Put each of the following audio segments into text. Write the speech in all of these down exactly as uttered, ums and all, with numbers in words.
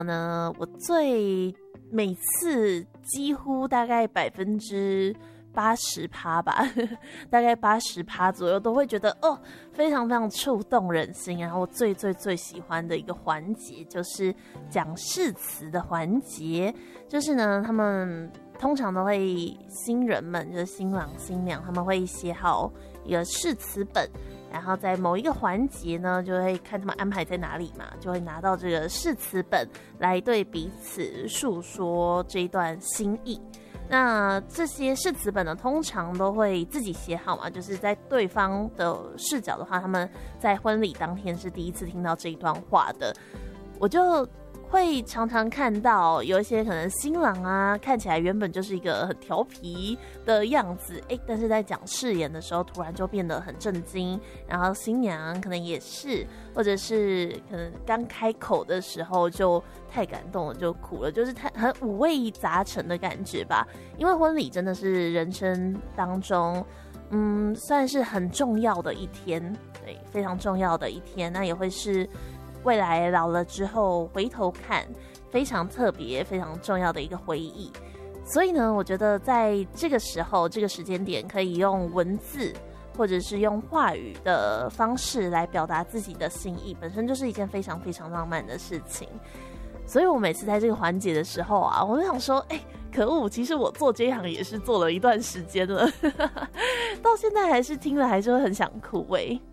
呢，我最每次几乎大概百分之八十趴吧，大概八十趴左右都会觉得哦，非常非常触动人心。然后我最最最喜欢的一个环节就是讲誓词的环节，就是呢，他们通常都会新人们，就是新郎新娘，他们会写好一个誓词本。然后在某一个环节呢，就会看他们安排在哪里嘛，就会拿到这个誓词本来对彼此诉说这一段心意。那这些誓词本呢，通常都会自己写好嘛，就是在对方的视角的话，他们在婚礼当天是第一次听到这一段话的，我就会常常看到有一些可能新郎啊，看起来原本就是一个很调皮的样子，哎，但是在讲誓言的时候，突然就变得很震惊。然后新娘可能也是，或者是可能刚开口的时候就太感动了，就哭了，就是太很五味杂陈的感觉吧。因为婚礼真的是人生当中，嗯，算是很重要的一天，对，非常重要的一天，那也会是未来老了之后回头看非常特别非常重要的一个回忆。所以呢，我觉得在这个时候这个时间点可以用文字或者是用话语的方式来表达自己的心意，本身就是一件非常非常浪漫的事情。所以我每次在这个环节的时候啊，我就想说，哎、欸，可恶，其实我做这一行也是做了一段时间了到现在还是听了还是会很想哭哎、欸。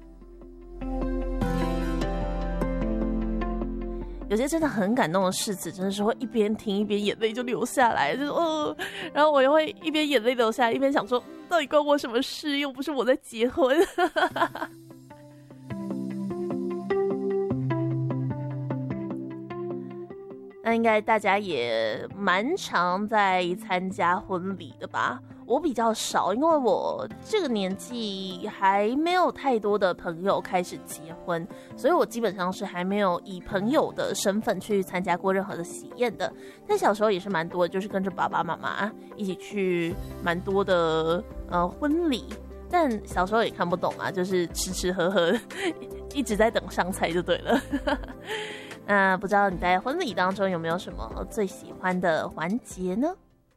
有些真的很感动的誓词，真的是会一边听一边眼泪就流下来，就是哦，然后我又会一边眼泪流下来，一边想说，到底关我什么事？又不是我在结婚。那应该大家也蛮常在参加婚礼的吧？我比较少，因为我这个年纪还没有太多的朋友开始结婚，所以我基本上是还没有以朋友的身份去参加过任何的喜宴的。但小时候也是蛮多的，就是跟着爸爸妈妈一起去蛮多的呃婚礼，但小时候也看不懂啊，就是吃吃喝喝，一直在等上菜就对了。那不知道你在婚礼当中有没有什么最喜欢的环节呢？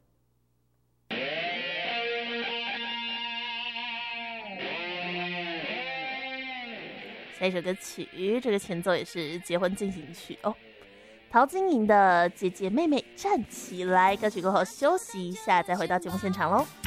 下一首歌曲，这个前奏也是结婚进行曲哦。陶晶莹的《姐姐妹妹站起来》，歌曲过后休息一下，再回到节目现场喽。